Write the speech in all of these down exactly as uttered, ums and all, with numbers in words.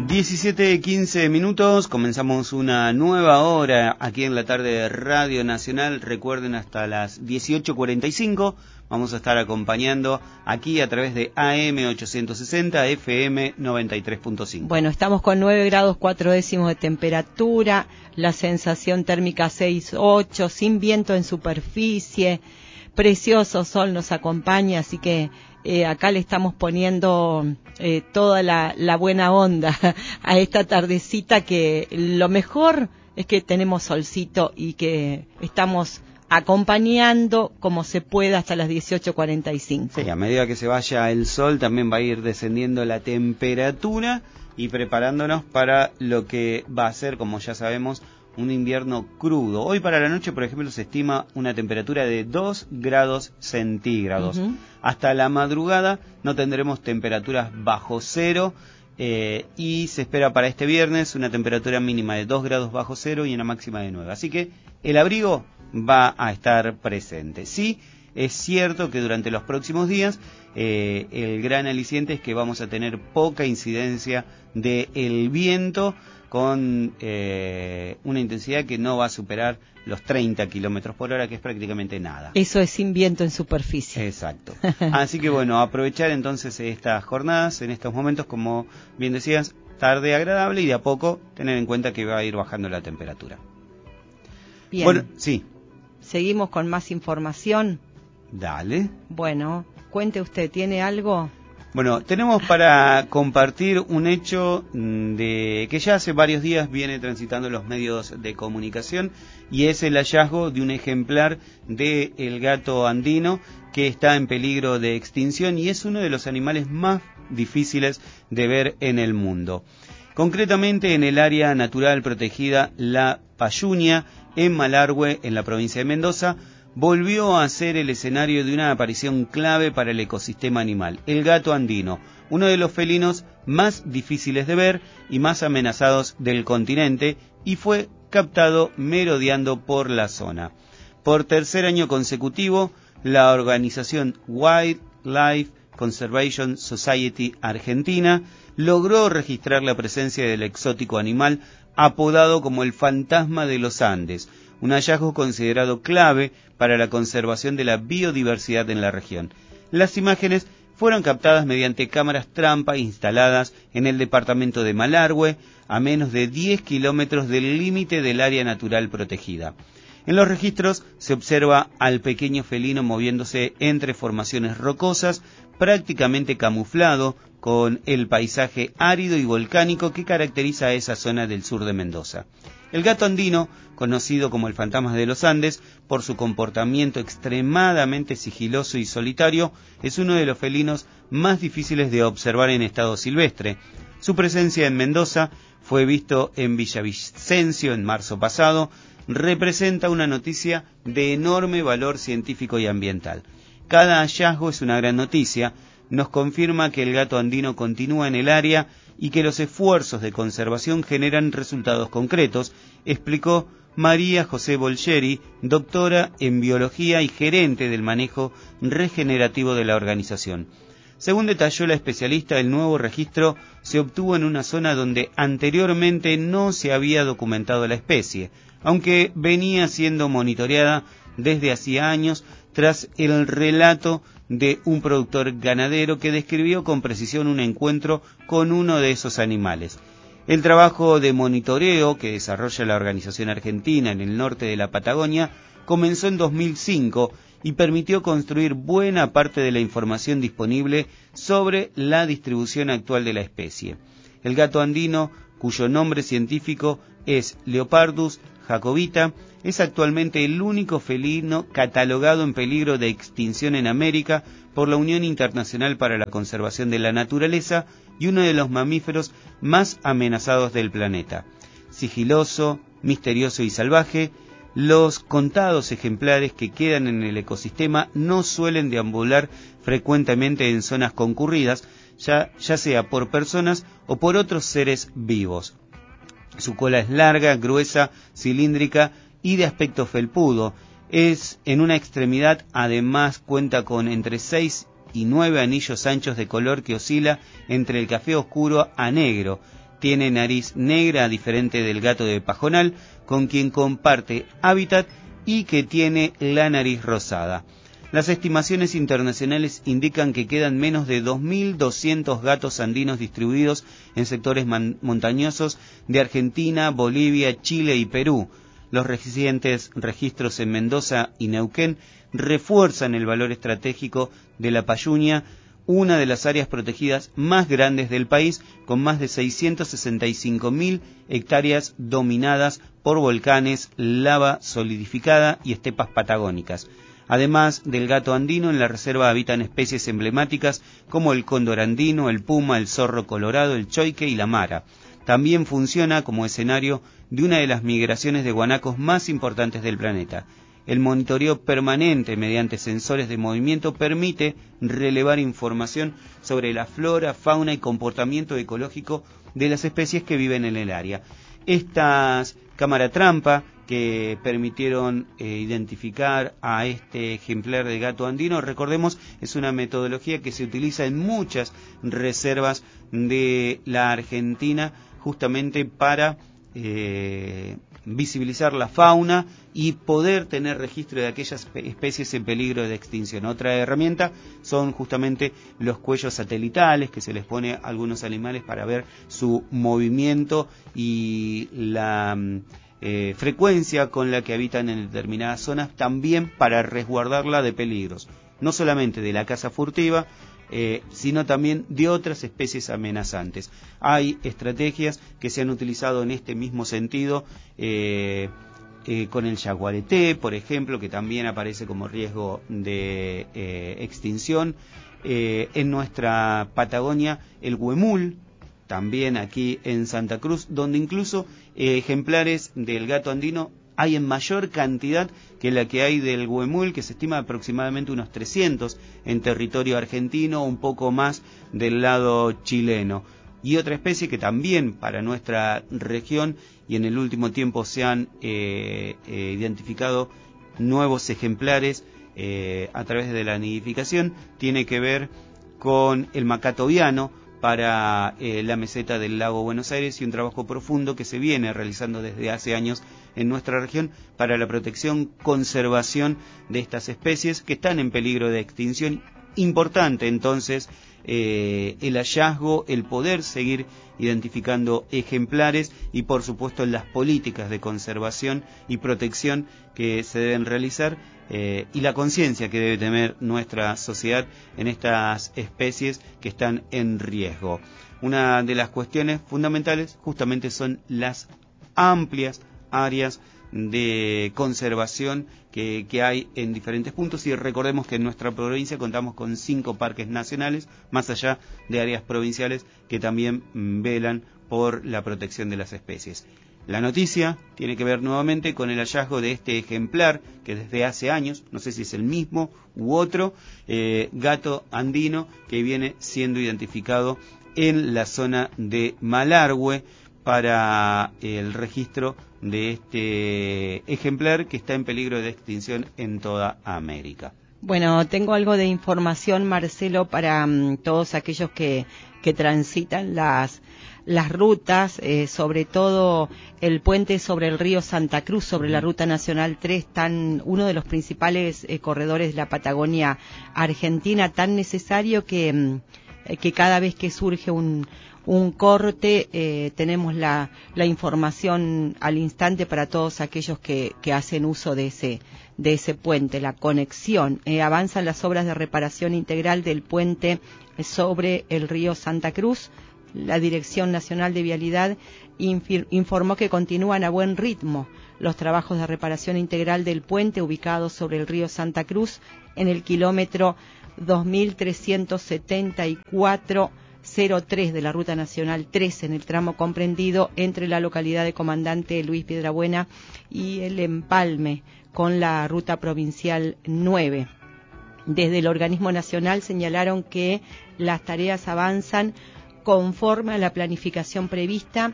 diecisiete quince minutos, comenzamos una nueva hora aquí en la tarde de Radio Nacional. Recuerden, hasta las dieciocho cuarenta y cinco vamos a estar acompañando aquí a través de A M ochocientos sesenta, F M noventa y tres punto cinco. Bueno, estamos con nueve grados cuatro décimos de temperatura, la sensación térmica seis ocho, sin viento en superficie, precioso sol nos acompaña, así que eh, acá le estamos poniendo eh, toda la, la buena onda a esta tardecita, que lo mejor es que tenemos solcito y que estamos acompañando como se pueda hasta las dieciocho cuarenta y cinco. Sí, a medida que se vaya el sol también va a ir descendiendo la temperatura y preparándonos para lo que va a ser, como ya sabemos, un invierno crudo. Hoy para la noche, por ejemplo, se estima una temperatura de dos grados centígrados. Uh-huh. Hasta la madrugada no tendremos temperaturas bajo cero eh, y se espera para este viernes una temperatura mínima de dos grados bajo cero y una máxima de nueve. Así que el abrigo va a estar presente. Sí, es cierto que durante los próximos días eh, el gran aliciente es que vamos a tener poca incidencia del viento, con eh, una intensidad que no va a superar los treinta kilómetros por hora, que es prácticamente nada. Eso es sin viento en superficie. Exacto. Así que bueno, aprovechar entonces estas jornadas, en estos momentos, como bien decías, tarde agradable, y de a poco tener en cuenta que va a ir bajando la temperatura. Bien. Bueno, sí. Seguimos con más información. Dale. Bueno, cuente usted, ¿tiene algo? Bueno, tenemos para compartir un hecho de que ya hace varios días viene transitando los medios de comunicación, y es el hallazgo de un ejemplar de el gato andino que está en peligro de extinción y es uno de los animales más difíciles de ver en el mundo. Concretamente en el área natural protegida La Payunia, en Malargüe, en la provincia de Mendoza, volvió a ser el escenario de una aparición clave para el ecosistema animal, el gato andino, uno de los felinos más difíciles de ver y más amenazados del continente, y fue captado merodeando por la zona. Por tercer año consecutivo, la organización Wildlife Conservation Society Argentina logró registrar la presencia del exótico animal apodado como el fantasma de los Andes, un hallazgo considerado clave para la conservación de la biodiversidad en la región. Las imágenes fueron captadas mediante cámaras trampa instaladas en el departamento de Malargüe, a menos de diez kilómetros del límite del área natural protegida. En los registros se observa al pequeño felino moviéndose entre formaciones rocosas, prácticamente camuflado con el paisaje árido y volcánico que caracteriza a esa zona del sur de Mendoza. El gato andino, conocido como el fantasma de los Andes por su comportamiento extremadamente sigiloso y solitario, es uno de los felinos más difíciles de observar en estado silvestre. Su presencia en Mendoza fue visto en Villavicencio en marzo pasado, representa una noticia de enorme valor científico y ambiental. Cada hallazgo es una gran noticia, nos confirma que el gato andino continúa en el área y que los esfuerzos de conservación generan resultados concretos, explicó María José Bolcheri, doctora en biología y gerente del manejo regenerativo de la organización. Según detalló la especialista, el nuevo registro se obtuvo en una zona donde anteriormente no se había documentado la especie, aunque venía siendo monitoreada desde hacía años tras el relato de un productor ganadero que describió con precisión un encuentro con uno de esos animales. El trabajo de monitoreo que desarrolla la organización argentina en el norte de la Patagonia comenzó en dos mil cinco y permitió construir buena parte de la información disponible sobre la distribución actual de la especie. El gato andino, cuyo nombre científico es Leopardus jacobita, es actualmente el único felino catalogado en peligro de extinción en América por la Unión Internacional para la Conservación de la Naturaleza y uno de los mamíferos más amenazados del planeta. Sigiloso, misterioso y salvaje, los contados ejemplares que quedan en el ecosistema no suelen deambular frecuentemente en zonas concurridas, ya, ya sea por personas o por otros seres vivos. Su cola es larga, gruesa, cilíndrica y de aspecto felpudo. Es en una extremidad, además cuenta con entre seis y nueve anillos anchos de color que oscila entre el café oscuro a negro. Tiene nariz negra, diferente del gato de pajonal, con quien comparte hábitat y que tiene la nariz rosada. Las estimaciones internacionales indican que quedan menos de dos mil doscientos gatos andinos distribuidos en sectores montañosos de Argentina, Bolivia, Chile y Perú. Los recientes registros en Mendoza y Neuquén refuerzan el valor estratégico de la Payunia, una de las áreas protegidas más grandes del país, con más de seiscientas sesenta y cinco mil hectáreas dominadas por volcanes, lava solidificada y estepas patagónicas. Además del gato andino, en la reserva habitan especies emblemáticas como el cóndor andino, el puma, el zorro colorado, el choique y la mara. También funciona como escenario de una de las migraciones de guanacos más importantes del planeta. El monitoreo permanente mediante sensores de movimiento permite relevar información sobre la flora, fauna y comportamiento ecológico de las especies que viven en el área. Estas cámaras trampa que permitieron eh, identificar a este ejemplar de gato andino, recordemos, es una metodología que se utiliza en muchas reservas de la Argentina justamente para eh, visibilizar la fauna y poder tener registro de aquellas especies en peligro de extinción. Otra herramienta son justamente los cuellos satelitales que se les pone a algunos animales para ver su movimiento y la eh, frecuencia con la que habitan en determinadas zonas, también para resguardarla de peligros, no solamente de la caza furtiva, Eh, sino también de otras especies amenazantes. Hay estrategias que se han utilizado en este mismo sentido, eh, eh, con el yaguareté, por ejemplo, que también aparece como riesgo de eh, extinción. Eh, en nuestra Patagonia, el huemul, también aquí en Santa Cruz, donde incluso eh, ejemplares del gato andino hay en mayor cantidad que la que hay del huemul, que se estima aproximadamente unos trescientos en territorio argentino, un poco más del lado chileno. Y otra especie que también para nuestra región y en el último tiempo se han eh, eh, identificado nuevos ejemplares eh, a través de la nidificación, tiene que ver con el macato viano para eh, la meseta del lago Buenos Aires, y un trabajo profundo que se viene realizando desde hace años en nuestra región para la protección, conservación de estas especies que están en peligro de extinción. Importante entonces eh, el hallazgo, el poder seguir identificando ejemplares y por supuesto las políticas de conservación y protección que se deben realizar, eh, y la conciencia que debe tener nuestra sociedad en estas especies que están en riesgo. Una de las cuestiones fundamentales justamente son las amplias áreas de conservación que, que hay en diferentes puntos, y recordemos que en nuestra provincia contamos con cinco parques nacionales, más allá de áreas provinciales que también mm, velan por la protección de las especies. La noticia tiene que ver nuevamente con el hallazgo de este ejemplar que desde hace años, no sé si es el mismo u otro, eh, gato andino que viene siendo identificado en la zona de Malargüe para el registro de este ejemplar que está en peligro de extinción en toda América. Bueno, tengo algo de información, Marcelo, para um, todos aquellos que, que transitan las las rutas, eh, sobre todo el puente sobre el río Santa Cruz, sobre la Ruta Nacional tres, tan uno de los principales eh, corredores de la Patagonia Argentina, tan necesario que, que cada vez que surge un un corte, eh, tenemos la, la información al instante para todos aquellos que, que hacen uso de ese, de ese puente, la conexión. Eh, avanzan las obras de reparación integral del puente sobre el río Santa Cruz. La Dirección Nacional de Vialidad infir, informó que continúan a buen ritmo los trabajos de reparación integral del puente ubicado sobre el río Santa Cruz en el kilómetro dos mil trescientos setenta y cuatro cero tres de la Ruta Nacional tres, en el tramo comprendido entre la localidad de Comandante Luis Piedrabuena y el empalme con la Ruta Provincial nueve. Desde el organismo nacional señalaron que las tareas avanzan conforme a la planificación prevista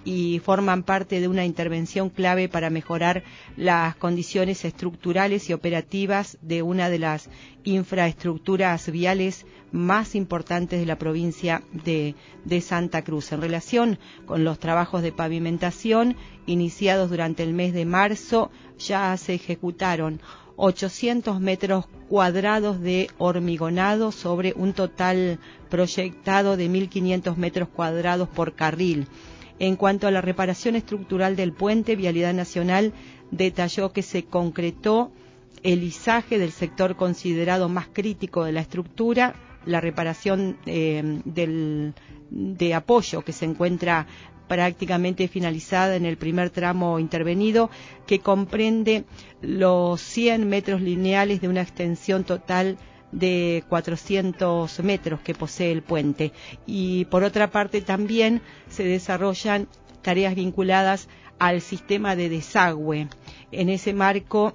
y forman parte de una intervención clave para mejorar las condiciones estructurales y operativas de una de las infraestructuras viales más importantes de la provincia de, de Santa Cruz. En relación con los trabajos de pavimentación iniciados durante el mes de marzo, ya se ejecutaron ochocientos metros cuadrados de hormigonado sobre un total proyectado de mil quinientos metros cuadrados por carril. En cuanto a la reparación estructural del puente, Vialidad Nacional detalló que se concretó el izaje del sector considerado más crítico de la estructura, la reparación eh, del, de apoyo que se encuentra prácticamente finalizada en el primer tramo intervenido, que comprende los cien metros lineales de una extensión total de cuatrocientos metros que posee el puente. Y por otra parte también se desarrollan tareas vinculadas al sistema de desagüe. En ese marco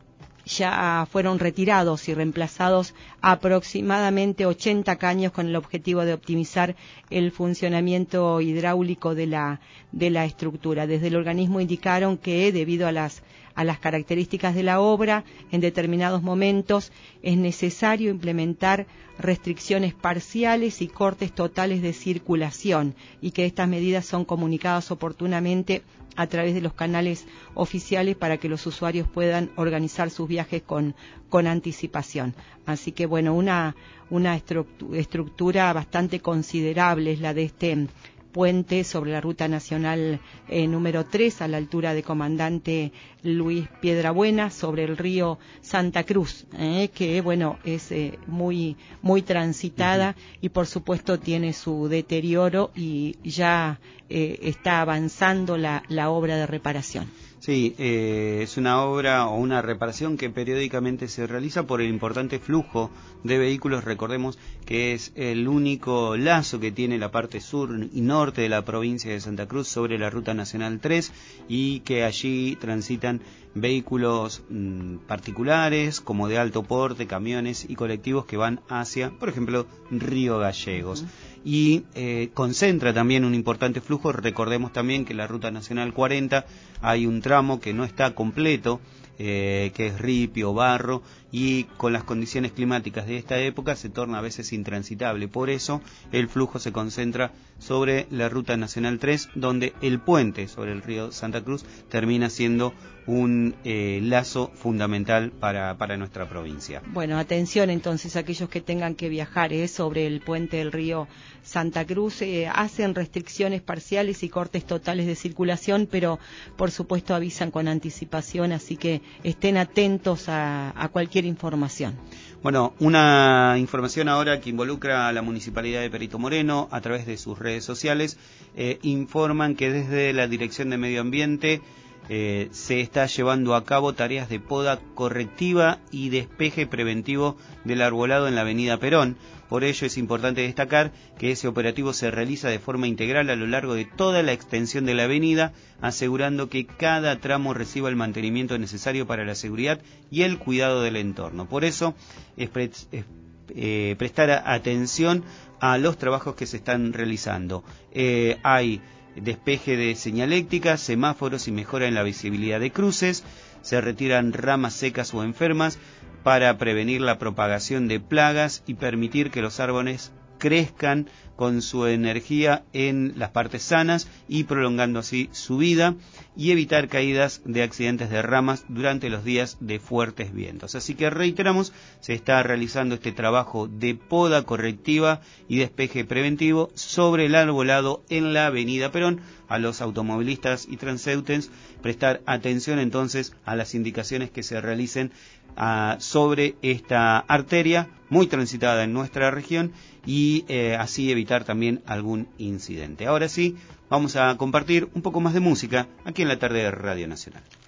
ya fueron retirados y reemplazados aproximadamente ochenta caños con el objetivo de optimizar el funcionamiento hidráulico de la, de la estructura. Desde el organismo indicaron que debido a las a las características de la obra, en determinados momentos es necesario implementar restricciones parciales y cortes totales de circulación, y que estas medidas son comunicadas oportunamente a través de los canales oficiales para que los usuarios puedan organizar sus viajes con, con anticipación. Así que bueno, una, una estructura bastante considerable es la de este puente sobre la Ruta Nacional eh, número tres, a la altura de Comandante Luis Piedrabuena, sobre el río Santa Cruz, eh, que bueno, es eh, muy, muy transitada uh-huh. y por supuesto tiene su deterioro y ya eh, está avanzando la, la obra de reparación. Sí, eh, es una obra o una reparación que periódicamente se realiza por el importante flujo de vehículos. Recordemos que es el único lazo que tiene la parte sur y norte de la provincia de Santa Cruz sobre la Ruta Nacional tres, y que allí transitan vehículos mmm, particulares como de alto porte, camiones y colectivos que van hacia, por ejemplo, Río Gallegos. Uh-huh. Y eh, concentra también un importante flujo. Recordemos también que la Ruta Nacional cuarenta hay un tramo que no está completo, eh, que es ripio, barro, y con las condiciones climáticas de esta época se torna a veces intransitable. Por eso el flujo se concentra sobre la Ruta Nacional tres, donde el puente sobre el río Santa Cruz termina siendo un eh, lazo fundamental para, para nuestra provincia. Bueno, atención entonces a aquellos que tengan que viajar eh, sobre el puente del río Santa Cruz. Eh, hacen restricciones parciales y cortes totales de circulación, pero por supuesto avisan con anticipación, así que estén atentos a, a cualquier información. Bueno, una información ahora que involucra a la Municipalidad de Perito Moreno a través de sus redes sociales. Eh, informan que desde la Dirección de Medio Ambiente Eh, se está llevando a cabo tareas de poda correctiva y despeje preventivo del arbolado en la avenida Perón. Por ello es importante destacar que ese operativo se realiza de forma integral a lo largo de toda la extensión de la avenida, asegurando que cada tramo reciba el mantenimiento necesario para la seguridad y el cuidado del entorno. Por eso es, pre es eh, prestar atención a los trabajos que se están realizando. Eh, hay despeje de señaléctica, semáforos y mejora en la visibilidad de cruces. Se retiran ramas secas o enfermas para prevenir la propagación de plagas y permitir que los árboles crezcan con su energía en las partes sanas y prolongando así su vida, y evitar caídas de accidentes de ramas durante los días de fuertes vientos. Así que reiteramos, se está realizando este trabajo de poda correctiva y despeje preventivo sobre el arbolado en la avenida Perón. A los automovilistas y transeúntes prestar atención entonces a las indicaciones que se realicen uh, sobre esta arteria muy transitada en nuestra región, y eh, así evitar también algún incidente. Ahora sí, vamos a compartir un poco más de música aquí en la tarde de Radio Nacional.